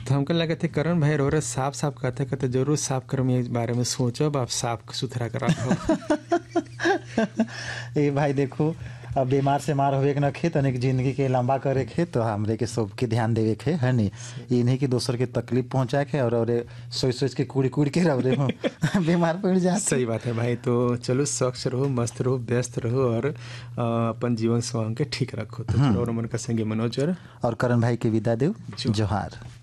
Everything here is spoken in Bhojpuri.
तो हमको लगे थे करण भाई रो साफ साफ कहते कहते जरूर साफ कर इस बारे में सोचो आप साफ सुथरा कर रखो। ए भाई देखो अब बीमार से मार होवे के न खे तनिक जिंदगी के लंबा करे के तो हमरे के सबके ध्यान देवे के है नी ये नहीं कि दोसर के तकलीफ पहुंचाए के और सोच सोच के कूड़ी कूड़ी के रह रहे बीमार पड़ जाते। सही बात है भाई। तो चलो स्वच्छ रहो, मस्त रहो, व्यस्त रहो और अपन जीवन स्वांग के ठीक रखो। तो और मन का संगे मनोज और करण भाई के विदा देव जोहार।